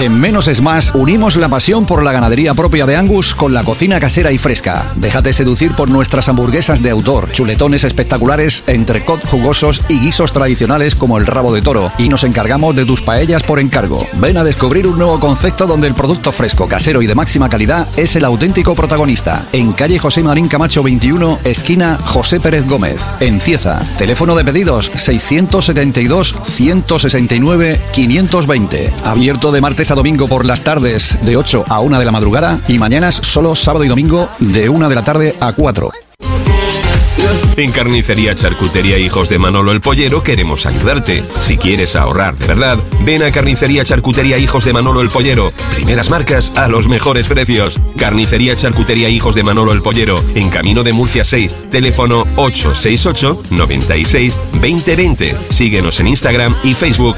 En Menos es Más unimos la pasión por la ganadería propia de Angus con la cocina casera y fresca. Déjate seducir por nuestras hamburguesas de autor, chuletones espectaculares, entrecot jugosos y guisos tradicionales como el rabo de toro. Y nos encargamos de tus paellas por encargo. Ven a descubrir un nuevo concepto donde el producto fresco, casero y de máxima calidad es el auténtico protagonista. En calle José Marín Camacho 21, esquina José Pérez Gómez, en Cieza. Teléfono de pedidos 672 169 520. Abierto de martes a domingo por las tardes de 8 a 1 de la madrugada y mañanas solo sábado y domingo de 1 de la tarde a 4. En Carnicería Charcutería Hijos de Manolo el Pollero queremos ayudarte. Si quieres ahorrar de verdad, ven a Carnicería Charcutería Hijos de Manolo el Pollero. Primeras marcas a los mejores precios. Carnicería Charcutería Hijos de Manolo el Pollero, en Camino de Murcia 6, teléfono 868 96 2020. Síguenos en Instagram y Facebook.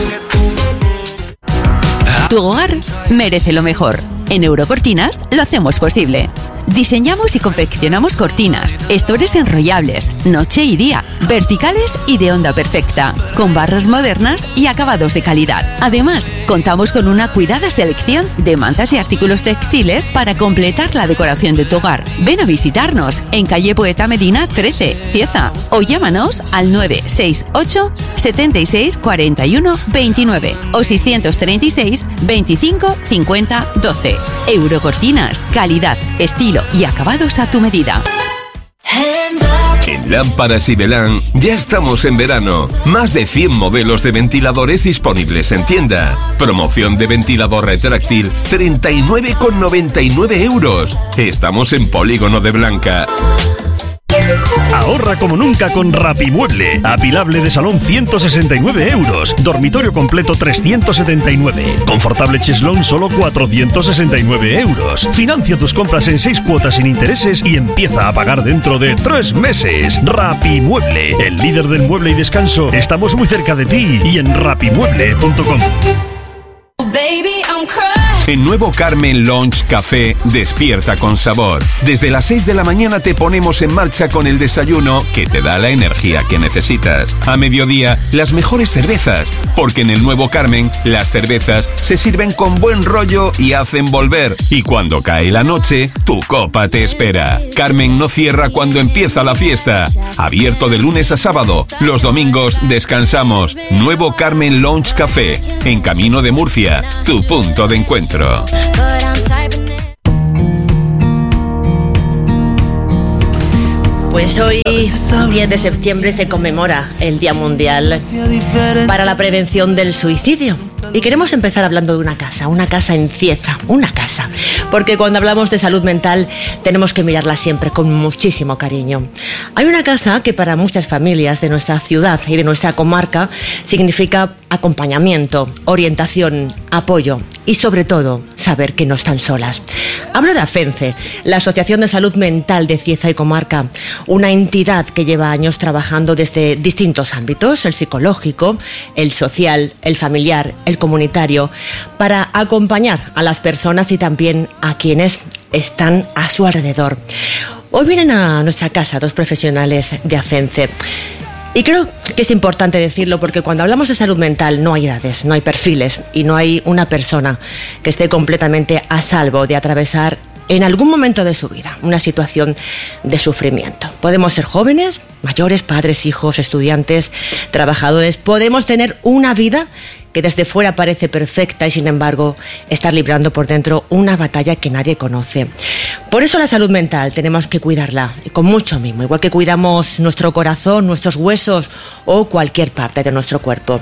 Tu hogar merece lo mejor. En Eurocortinas lo hacemos posible. Diseñamos y confeccionamos cortinas, estores enrollables, noche y día, verticales y de onda perfecta, con barras modernas y acabados de calidad. Además, contamos con una cuidada selección de mantas y artículos textiles para completar la decoración de tu hogar. Ven a visitarnos en calle Poeta Medina 13, Cieza, o llámanos al 968 76 41 29 o 636 25 50 12. Eurocortinas, calidad, estilo y acabados a tu medida. En Lámparas Ibelán ya estamos en verano. Más de 100 modelos de ventiladores disponibles en tienda. Promoción de ventilador retráctil 39,99 euros. Estamos en Polígono de Blanca. Ahorra como nunca con Rapimueble. Apilable de salón 169 euros. Dormitorio completo 379. Confortable cheslón solo 469 euros. Financia tus compras en 6 cuotas sin intereses y empieza a pagar dentro de 3 meses. Rapimueble, el líder del mueble y descanso. Estamos muy cerca de ti y en rapimueble.com. En Nuevo Carmen Lounge Café, despierta con sabor. Desde las 6 de la mañana te ponemos en marcha con el desayuno que te da la energía que necesitas. A mediodía, las mejores cervezas, porque en el Nuevo Carmen las cervezas se sirven con buen rollo y hacen volver. Y cuando cae la noche, tu copa te espera. Carmen no cierra cuando empieza la fiesta. Abierto de lunes a sábado. Los domingos descansamos. Nuevo Carmen Lounge Café, en Camino de Murcia, tu punto de encuentro. Pues hoy, 10 de septiembre, se conmemora el Día Mundial para la Prevención del Suicidio. Y queremos empezar hablando de una casa en Cieza, una casa. Porque cuando hablamos de salud mental tenemos que mirarla siempre con muchísimo cariño. Hay una casa que para muchas familias de nuestra ciudad y de nuestra comarca significa acompañamiento, orientación, apoyo y sobre todo saber que no están solas. Hablo de AFENCE, la Asociación de Salud Mental de Cieza y Comarca, una entidad que lleva años trabajando desde distintos ámbitos, el psicológico, el social, el familiar, el comunitario, para acompañar a las personas y también a quienes están a su alrededor. Hoy vienen a nuestra casa 2 profesionales de AFENCE. Y creo que es importante decirlo porque cuando hablamos de salud mental no hay edades, no hay perfiles y no hay una persona que esté completamente a salvo de atravesar en algún momento de su vida una situación de sufrimiento. Podemos ser jóvenes, mayores, padres, hijos, estudiantes, trabajadores. Podemos tener una vida que desde fuera parece perfecta y sin embargo estar librando por dentro una batalla que nadie conoce. Por eso la salud mental tenemos que cuidarla con mucho mimo, igual que cuidamos nuestro corazón, nuestros huesos o cualquier parte de nuestro cuerpo.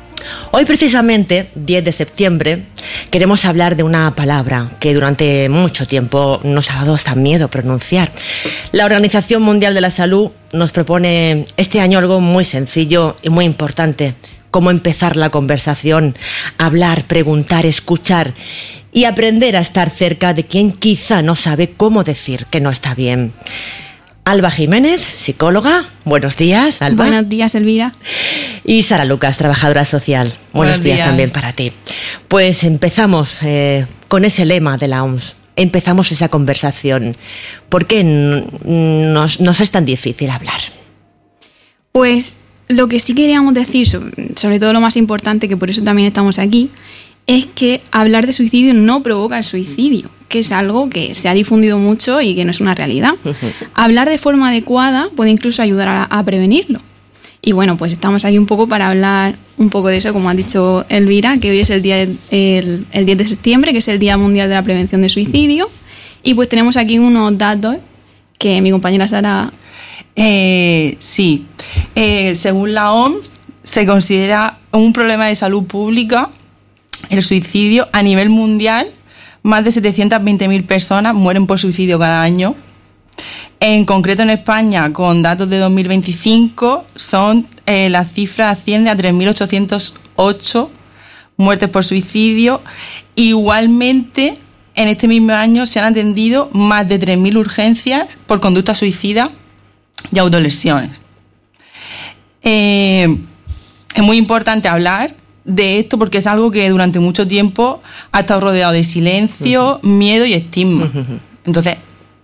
Hoy precisamente, 10 de septiembre, queremos hablar de una palabra que durante mucho tiempo nos ha dado hasta miedo pronunciar. La Organización Mundial de la Salud nos propone este año algo muy sencillo y muy importante: cómo empezar la conversación, hablar, preguntar, escuchar y aprender a estar cerca de quien quizá no sabe cómo decir que no está bien. Alba Jiménez, psicóloga. Buenos días, Alba. Buenos días, Elvira. Y Sara Lucas, trabajadora social. Buenos días también para ti. Pues empezamos con ese lema de la OMS. Empezamos esa conversación. ¿Por qué nos es tan difícil hablar? Pues lo que sí queríamos decir, sobre todo lo más importante, que por eso también estamos aquí, es que hablar de suicidio no provoca el suicidio, que es algo que se ha difundido mucho y que no es una realidad. Hablar de forma adecuada puede incluso ayudar a prevenirlo. Y bueno, pues estamos aquí un poco para hablar un poco de eso, como ha dicho Elvira, que hoy es el 10 de septiembre, que es el Día Mundial de la Prevención de Suicidio. Y pues tenemos aquí unos datos que mi compañera Sara... Sí, según la OMS se considera un problema de salud pública el suicidio a nivel mundial. Más de 720.000 personas mueren por suicidio cada año. En concreto en España, con datos de 2025, la cifra asciende a 3.808 muertes por suicidio. Igualmente, en este mismo año se han atendido más de 3.000 urgencias por conducta suicida y autolesiones. Es muy importante hablar de esto porque es algo que durante mucho tiempo ha estado rodeado de silencio, miedo y estigma. Entonces,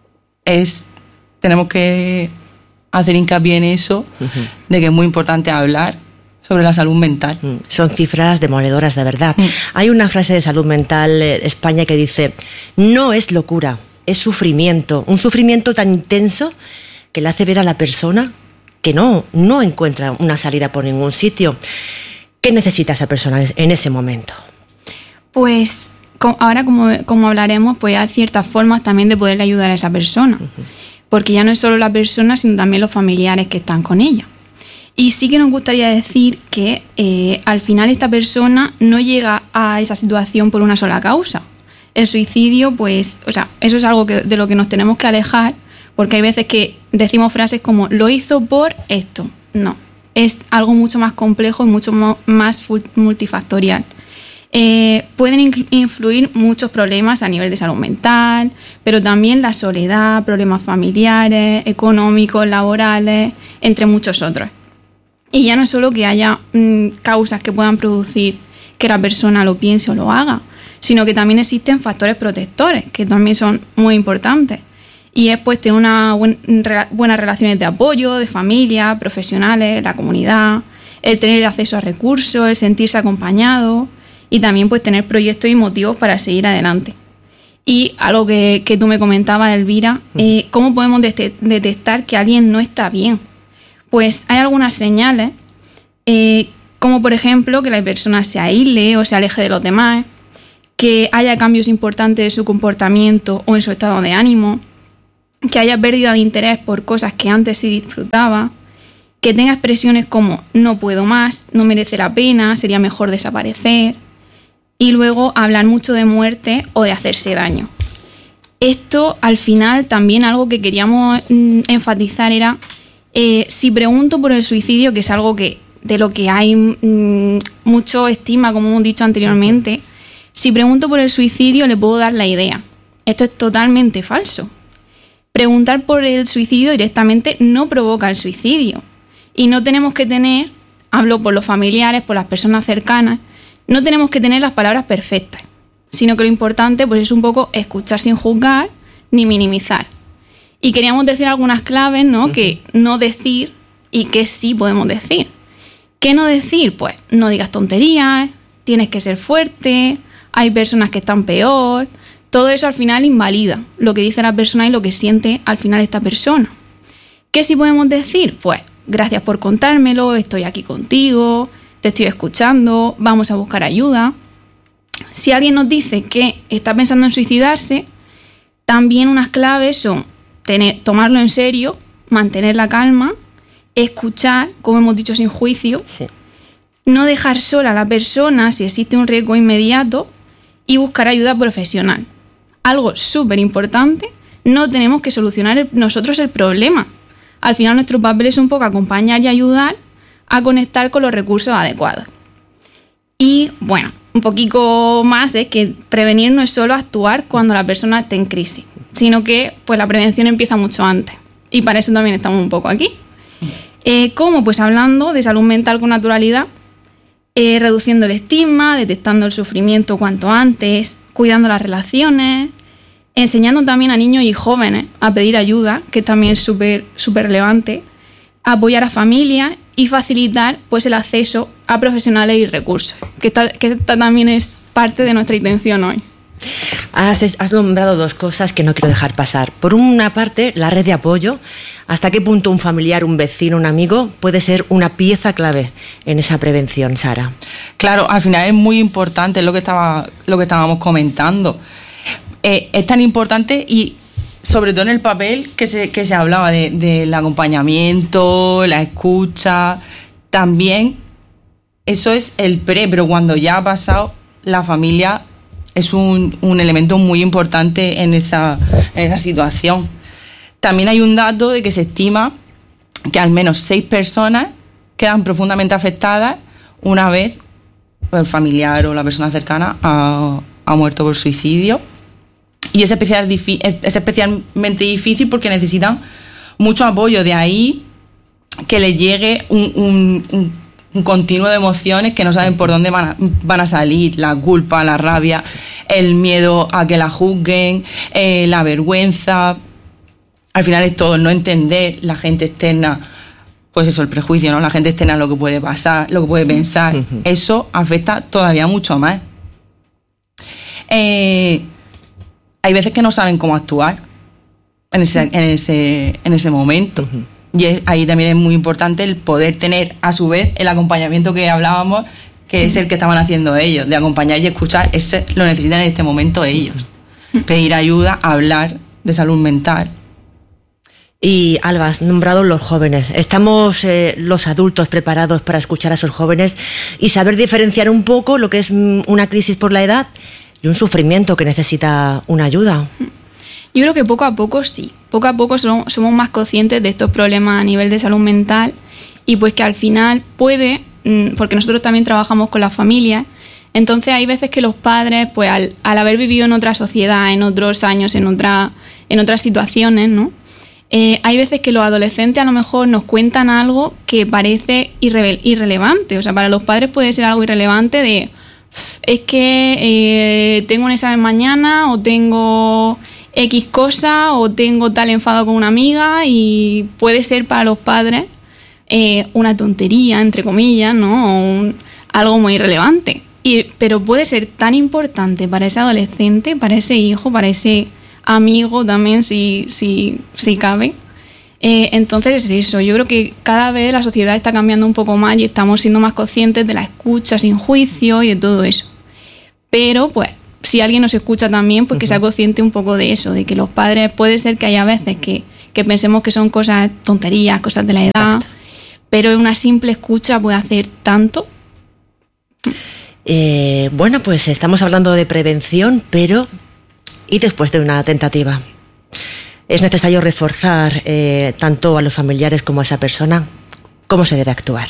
tenemos que hacer hincapié en eso, de que es muy importante hablar sobre la salud mental. Son cifras demoledoras, de verdad. Hay una frase de salud mental España que dice: no es locura, es sufrimiento. Un sufrimiento tan intenso que le hace ver a la persona que no encuentra una salida por ningún sitio. ¿Qué necesita esa persona en ese momento? Pues ahora, como hablaremos, pues hay ciertas formas también de poderle ayudar a esa persona. Porque ya no es solo la persona, sino también los familiares que están con ella. Y sí que nos gustaría decir que al final esta persona no llega a esa situación por una sola causa. El suicidio, pues, eso es algo de lo que nos tenemos que alejar, porque hay veces que decimos frases como lo hizo por esto. No, es algo mucho más complejo y mucho más multifactorial. Pueden influir muchos problemas a nivel de salud mental, pero también la soledad, problemas familiares, económicos, laborales, entre muchos otros. Y ya no es solo que haya causas que puedan producir que la persona lo piense o lo haga, sino que también existen factores protectores, que también son muy importantes. Y es pues tener buenas relaciones de apoyo, de familia, profesionales, la comunidad, el tener acceso a recursos, el sentirse acompañado y también pues tener proyectos y motivos para seguir adelante. Y algo que tú me comentabas, Elvira, ¿cómo podemos detectar que alguien no está bien? Pues hay algunas señales, como por ejemplo que la persona se aísle o se aleje de los demás, que haya cambios importantes en su comportamiento o en su estado de ánimo, que haya pérdida de interés por cosas que antes sí disfrutaba, que tenga expresiones como no puedo más, no merece la pena, sería mejor desaparecer, y luego hablar mucho de muerte o de hacerse daño. Esto, al final, también algo que queríamos enfatizar era, si pregunto por el suicidio, que es algo de lo que hay mucho estigma, como hemos dicho anteriormente, si pregunto por el suicidio le puedo dar la idea. Esto es totalmente falso. Preguntar por el suicidio directamente no provoca el suicidio. Y no tenemos que tener, hablo por los familiares, por las personas cercanas, no tenemos que tener las palabras perfectas, sino que lo importante pues es un poco escuchar sin juzgar ni minimizar. Y queríamos decir algunas claves, ¿no? Que no decir y que sí podemos decir. ¿Qué no decir? Pues no digas tonterías, tienes que ser fuerte, hay personas que están peor. Todo eso al final invalida lo que dice la persona y lo que siente al final esta persona. ¿Qué sí podemos decir? Pues gracias por contármelo, estoy aquí contigo, te estoy escuchando, vamos a buscar ayuda. Si alguien nos dice que está pensando en suicidarse, también unas claves son tomarlo en serio, mantener la calma, escuchar, como hemos dicho, sin juicio, no dejar sola a la persona si existe un riesgo inmediato y buscar ayuda profesional. Algo súper importante, no tenemos que solucionar nosotros el problema. Al final nuestro papel es un poco acompañar y ayudar a conectar con los recursos adecuados. Y bueno, un poquito más es que prevenir no es solo actuar cuando la persona esté en crisis, sino que pues la prevención empieza mucho antes. Y para eso también estamos un poco aquí. ¿Cómo? Pues hablando de salud mental con naturalidad, reduciendo el estigma, detectando el sufrimiento cuanto antes, cuidando las relaciones, enseñando también a niños y jóvenes a pedir ayuda, que también es súper relevante, apoyar a familias y facilitar pues el acceso a profesionales y recursos, que esta también es parte de nuestra intención hoy. Has nombrado dos cosas que no quiero dejar pasar. Por una parte, la red de apoyo. ¿Hasta qué punto un familiar, un vecino, un amigo puede ser una pieza clave en esa prevención, Sara? Claro, al final es muy importante lo que estábamos comentando. Es tan importante y sobre todo en el papel que se hablaba del acompañamiento, la escucha, también eso es el pero cuando ya ha pasado, la familia es un elemento muy importante en esa situación. También hay un dato de que se estima que al menos 6 personas quedan profundamente afectadas una vez el familiar o la persona cercana ha muerto por suicidio. Y es especialmente difícil porque necesitan mucho apoyo. De ahí que les llegue un continuo de emociones que no saben por dónde van a salir. La culpa, la rabia, el miedo a que la juzguen, la vergüenza. Al final es todo, no entender la gente externa, pues eso, el prejuicio, ¿no? La gente externa, lo que puede pasar, lo que puede pensar. Eso afecta todavía mucho más. Hay veces que no saben cómo actuar en ese momento. Y ahí también es muy importante el poder tener, a su vez, el acompañamiento que hablábamos, que es el que estaban haciendo ellos, de acompañar y escuchar. Ese lo necesitan en este momento ellos. Pedir ayuda, hablar de salud mental. Y Alba, has nombrado los jóvenes. ¿Estamos los adultos preparados para escuchar a esos jóvenes y saber diferenciar un poco lo que es una crisis por la edad y un sufrimiento que necesita una ayuda? Yo creo que poco a poco sí. Poco a poco somos más conscientes de estos problemas a nivel de salud mental y pues que al final puede, porque nosotros también trabajamos con las familias, entonces hay veces que los padres, pues al haber vivido en otra sociedad, en otros años, en otras situaciones, ¿no? Hay veces que los adolescentes a lo mejor nos cuentan algo que parece irrelevante. O sea, para los padres puede ser algo irrelevante de es que tengo un examen mañana o tengo X cosa o tengo tal enfado con una amiga y puede ser para los padres una tontería, entre comillas, ¿no? O algo muy irrelevante. Pero puede ser tan importante para ese adolescente, para ese hijo, para ese amigo también, si cabe. Entonces es eso, yo creo que cada vez la sociedad está cambiando un poco más y estamos siendo más conscientes de la escucha sin juicio y de todo eso. Pero pues si alguien nos escucha también, pues que sea consciente un poco de eso, de que los padres puede ser que haya veces que pensemos que son cosas tonterías, cosas de la edad, pero una simple escucha puede hacer tanto. Bueno, pues estamos hablando de prevención, pero ¿y después de una tentativa? ¿Es necesario reforzar tanto a los familiares como a esa persona? ¿Cómo se debe actuar?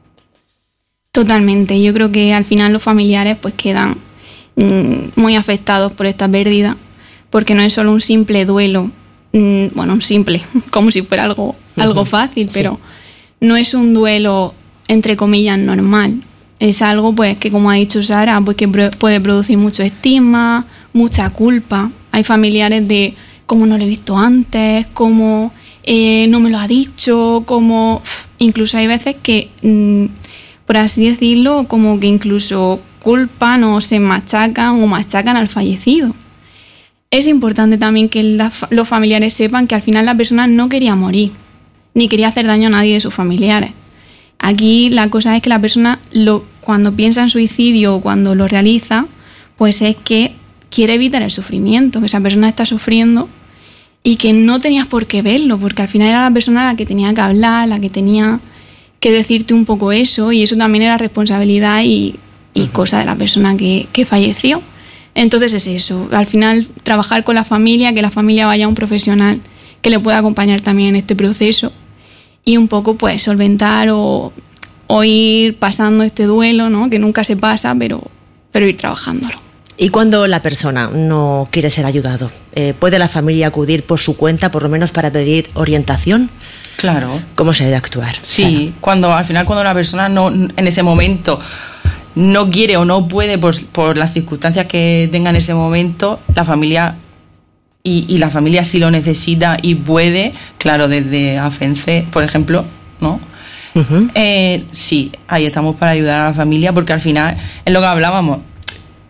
Totalmente. Yo creo que al final los familiares pues quedan muy afectados por esta pérdida, porque no es solo un simple duelo, un simple, como si fuera algo fácil, pero no es un duelo, entre comillas, normal. Es algo pues que, como ha dicho Sara, pues que puede producir mucho estigma, mucha culpa. Hay familiares de cómo no lo he visto antes, cómo no me lo ha dicho, cómo incluso hay veces que, por así decirlo, como que incluso culpan o se machacan al fallecido. Es importante también que los familiares sepan que al final la persona no quería morir, ni quería hacer daño a nadie de sus familiares. Aquí la cosa es que la persona cuando piensa en suicidio o cuando lo realiza, pues es que quiere evitar el sufrimiento, que esa persona está sufriendo y que no tenías por qué verlo, porque al final era la persona la que tenía que hablar, la que tenía que decirte un poco eso, y eso también era responsabilidad y cosa de la persona que falleció. Entonces es eso, al final trabajar con la familia, que la familia vaya a un profesional que le pueda acompañar también en este proceso y un poco pues solventar o ir pasando este duelo, ¿no? Que nunca se pasa, pero ir trabajándolo. ¿Y cuando la persona no quiere ser ayudado? ¿Puede la familia acudir por su cuenta, por lo menos para pedir orientación? Claro. ¿Cómo se debe actuar? Sí, cuando la persona no, en ese momento no quiere o no puede por las circunstancias que tenga en ese momento, la familia y la familia sí lo necesita y puede, claro, desde AFENCE, por ejemplo, ¿no? Sí, ahí estamos para ayudar a la familia, porque al final es lo que hablábamos.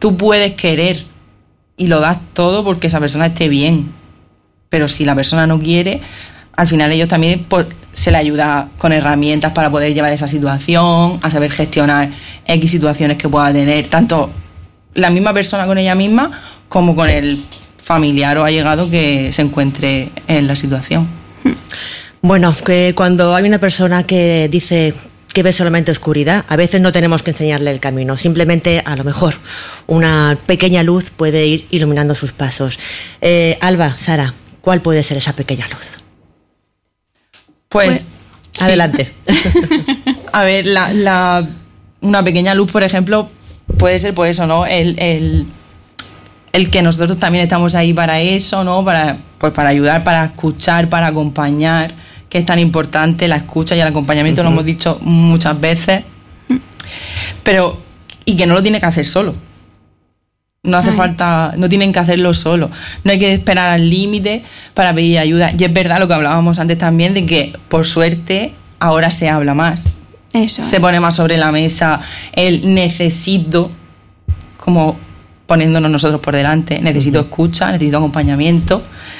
tú puedes querer y lo das todo porque esa persona esté bien, pero si la persona no quiere, al final ellos también pues, se le ayuda con herramientas para poder llevar esa situación, a saber gestionar X situaciones que pueda tener, tanto la misma persona con ella misma como con el familiar o allegado que se encuentre en la situación. Bueno, que cuando hay una persona que dice que ve solamente oscuridad, a veces no tenemos que enseñarle el camino, simplemente a lo mejor una pequeña luz puede ir iluminando sus pasos. Alba, Sara, ¿cuál puede ser esa pequeña luz? Pues sí. Adelante. A ver, una pequeña luz, por ejemplo, puede ser pues eso, ¿no? El que nosotros también estamos ahí para eso, ¿no? Para ayudar, para escuchar, para acompañar, que es tan importante la escucha y el acompañamiento, lo hemos dicho muchas veces, pero y que no lo tiene que hacer solo. No hace falta, no tienen que hacerlo solo. No hay que esperar al límite para pedir ayuda. Y es verdad lo que hablábamos antes también, de que por suerte ahora se habla más. Eso. Se pone más sobre la mesa el necesito, como poniéndonos nosotros por delante. Necesito escucha, necesito acompañamiento.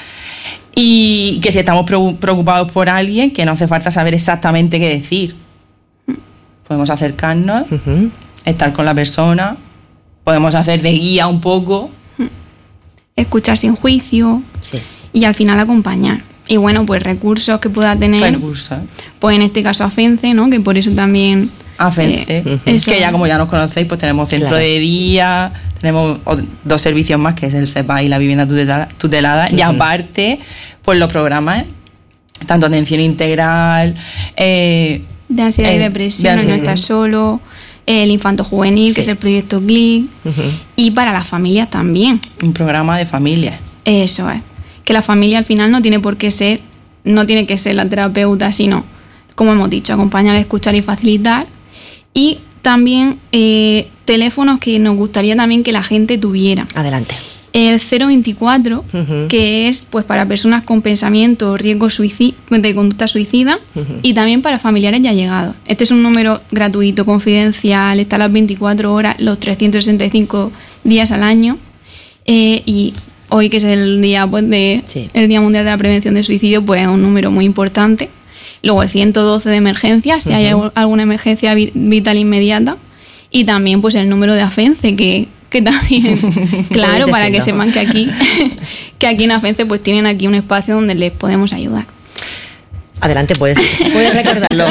Y que si estamos preocupados por alguien, que no hace falta saber exactamente qué decir. Podemos acercarnos, estar con la persona, podemos hacer de guía un poco. Escuchar sin juicio y al final acompañar. Y bueno, pues recursos que pueda tener. Pues en este caso AFENCE, ¿no? Que por eso también... AFENCE, que ya como ya nos conocéis, pues tenemos centro de día, tenemos 2 servicios más, que es el SEPA y la vivienda tutelada, y aparte, pues los programas, tanto atención integral, de ansiedad y depresión, no estás solo, el infanto juvenil, que es el proyecto CLIC, y para las familias también. Un programa de familias. Eso es, que la familia al final no tiene que ser la terapeuta, sino, como hemos dicho, acompañar, escuchar y facilitar. Y también teléfonos que nos gustaría también que la gente tuviera. Adelante. El 024, que es pues para personas con pensamiento o riesgo de conducta suicida, y también para familiares y allegados. Este es un número gratuito, confidencial, está a las 24 horas, los 365 días al año. Y hoy, que es el día pues, el Día Mundial de la Prevención del Suicidio, pues es un número muy importante. Luego el 112 de emergencia, si hay alguna emergencia vital inmediata. Y también pues el número de AFENCE, que también, claro, para que sepan que aquí en AFENCE pues tienen aquí un espacio donde les podemos ayudar. Adelante, puedes recordarlo.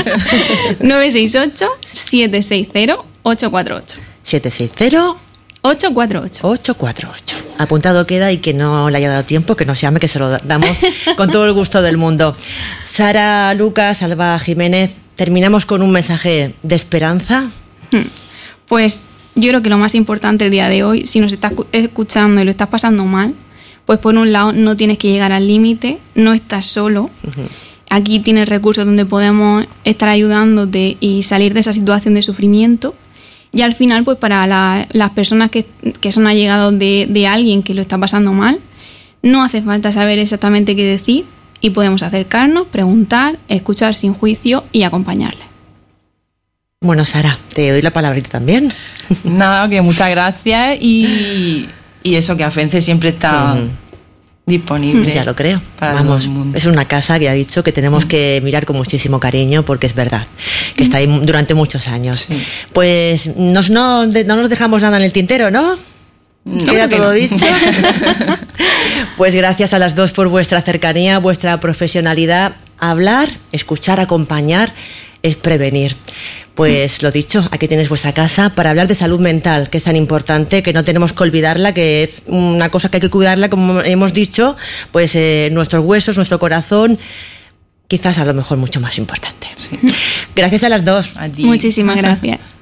968-760-848. 760-848. Apuntado queda, y que no le haya dado tiempo, que nos llame, que se lo damos con todo el gusto del mundo. Sara, Lucas, Alba, Jiménez, terminamos con un mensaje de esperanza. Pues yo creo que lo más importante el día de hoy, si nos estás escuchando y lo estás pasando mal, pues por un lado no tienes que llegar al límite, no estás solo. Aquí tienes recursos donde podemos estar ayudándote y salir de esa situación de sufrimiento. Y al final, pues para las personas que son allegados de alguien que lo está pasando mal, no hace falta saber exactamente qué decir y podemos acercarnos, preguntar, escuchar sin juicio y acompañarle. Bueno, Sara, te doy la palabrita también. Nada, que muchas gracias y eso, que AFENCE siempre está disponible. Ya lo creo. Para todo el mundo. Es una casa que ha dicho que tenemos que mirar con muchísimo cariño, porque es verdad que está ahí durante muchos años. Sí. Pues no nos dejamos nada en el tintero, ¿no? Queda todo dicho. Pues gracias a las dos por vuestra cercanía, vuestra profesionalidad. Hablar, escuchar, acompañar es prevenir. Pues lo dicho, aquí tenéis vuestra casa para hablar de salud mental, que es tan importante, que no tenemos que olvidarla, que es una cosa que hay que cuidarla, como hemos dicho, pues nuestros huesos, nuestro corazón, quizás a lo mejor mucho más importante. Sí. Gracias a las dos. Muchísimas gracias.